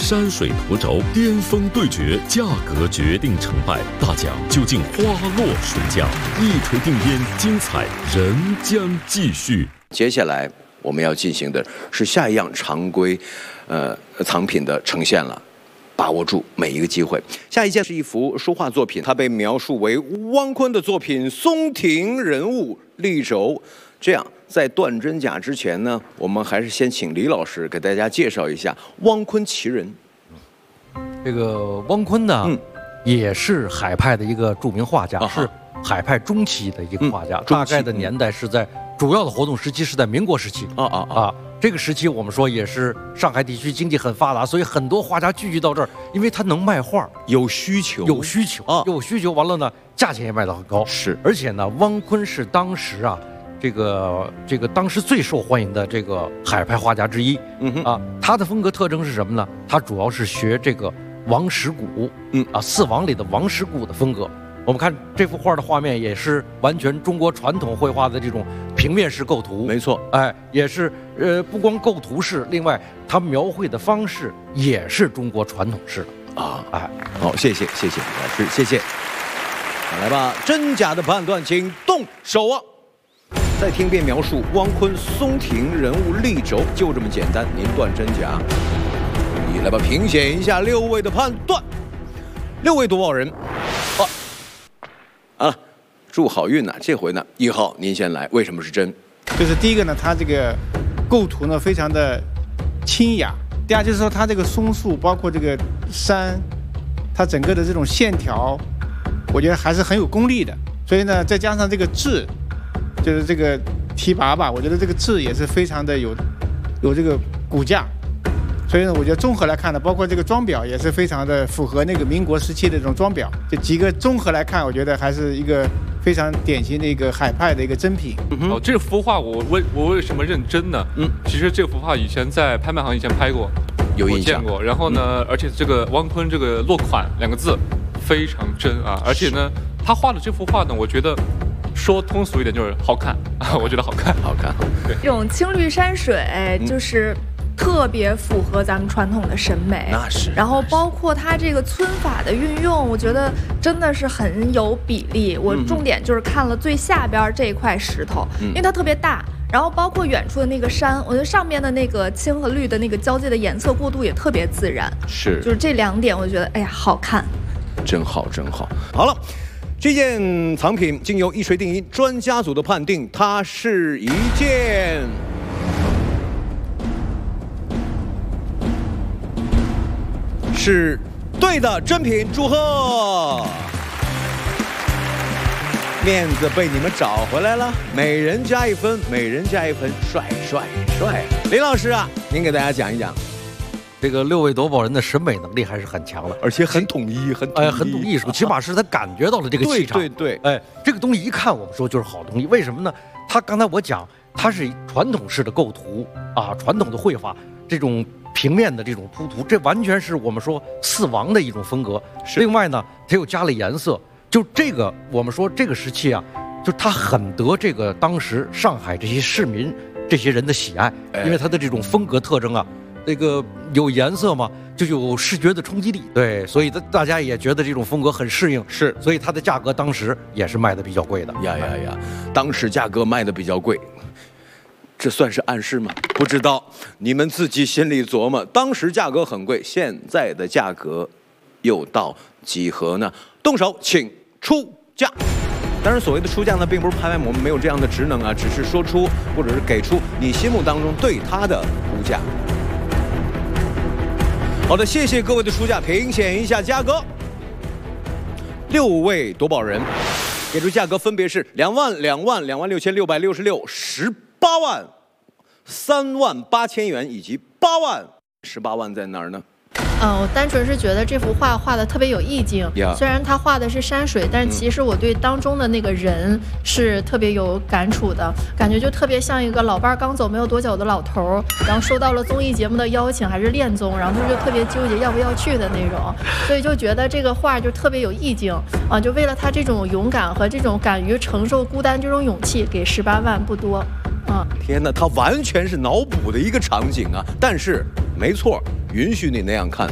山水图轴，巅峰对决，价格决定成败，大奖究竟花落谁家？一锤定音，精彩仍将继续。 接下来我们要进行的是下一样常规，藏品的呈现了。把握住每一个机会。下一件是一幅书画作品，它被描述为汪坤的作品《松亭人物立轴》。这样，在断真假之前呢，我们还是先请李老师给大家介绍一下汪坤其人。 这个汪坤呢，也是海派的一个著名画家，是海派中期的一个画家，大概的年代是在主要的活动时期是在民国时期。这个时期我们说也是上海地区经济很发达，所以很多画家聚集到这儿，因为他能卖画， 有需求， 完了呢，价钱也卖得很高。 是， 而且呢，汪坤是当时啊，这个当时最受欢迎的这个海派画家之一。他的风格特征是什么呢？他主要是学这个王实谷，四王里的王实谷的风格。我们看这幅画的画面也是完全中国传统绘画的这种平面式构图， 没错， 也是不光构图式，另外它描绘的方式也是中国传统式的好，谢谢老师，谢谢。好，来吧，真假的判断，请动手啊！再听遍描述汪坤松亭人物立轴，就这么简单，您断真假？你来吧，评选一下6位的判断。6位夺宝人，祝好运呐！这回呢，1号您先来，为什么是真？ 就是第一个呢，它这个构图呢非常的清雅；第二就是说它这个松树，包括这个山，它整个的这种线条，我觉得还是很有功力的。所以呢，再加上这个字，就是这个提拔吧，我觉得这个字也是非常的有这个骨架。所以呢，我觉得综合来看呢，包括这个装裱也是非常的符合那个民国时期的这种装裱。这几个综合来看，我觉得还是一个非常典型的一个海派的一个珍品。 这幅画我为什么认真呢？其实这幅画以前在拍卖行以前拍过， 有印象我见过。然后呢，而且这个汪坤这个落款2个字非常真啊，而且呢，他画的这幅画呢，我觉得说通俗一点就是好看啊，我觉得好看。 对，这种青绿山水就是特别符合咱们传统的审美， 那是。 然后包括它这个皴法的运用，我觉得真的是很有比例。我重点就是看了最下边这一块石头，因为它特别大。然后包括远处的那个山，我觉得上面的那个青和绿的那个交界的颜色过渡也特别自然。 是， 就是这2点，我觉得哎呀好看， 真好。好了，这件藏品经由一锤定音专家组的判定，它是一件是对的真品，祝贺！面子被你们找回来了，每人加1分，帅！林老师啊，您给大家讲一讲。 这个6位夺宝人的审美能力还是很强的， 而且很统一，很懂艺术，起码是他感觉到了这个气场。 对， 这个东西一看我们说就是好东西，为什么呢？他刚才我讲，它是传统式的构图传统的绘法，这种平面的这种铺图，这完全是我们说4王的一种风格。另外呢，它又加了颜色，就这个我们说这个时期啊，就它很得这个当时上海这些市民这些人的喜爱，因为它的这种风格特征啊。这个有颜色嘛，就有视觉的冲击力，对，所以大家也觉得这种风格很适应， 是， 所以它的价格当时也是卖的比较贵的。 当时价格卖的比较贵，这算是暗示吗？不知道，你们自己心里琢磨。当时价格很贵，现在的价格又到几何呢？动手，请出价。当然，所谓的出价呢，并不是拍卖，我们没有这样的职能啊，只是说出或者是给出你心目当中对它的估价。好的，谢谢各位的出价，评选一下价格。6位夺宝人给出价格分别是2万、2万、26666、18万、3万8千元以及8万。18万在哪儿呢？ 我单纯是觉得这幅画画的特别有意境。虽然他画的是山水，但是其实我对当中的那个人是特别有感触的，感觉就特别像一个老伴刚走没有多久的老头，然后收到了综艺节目的邀请，还是恋综，然后他就特别纠结要不要去的那种，所以就觉得这个画就特别有意境啊！就为了他这种勇敢和这种敢于承受孤单这种勇气，给18万不多。 天哪，它完全是脑补的一个场景啊！但是没错，允许你那样看，